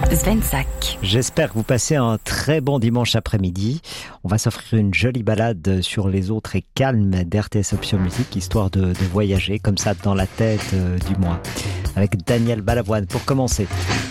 Svensak. J'espère que vous passez un très bon dimanche après-midi. On va s'offrir une jolie balade sur les eaux très calmes d'RTS Option Musique, histoire de voyager comme ça dans la tête du mois. Avec Daniel Balavoine pour commencer.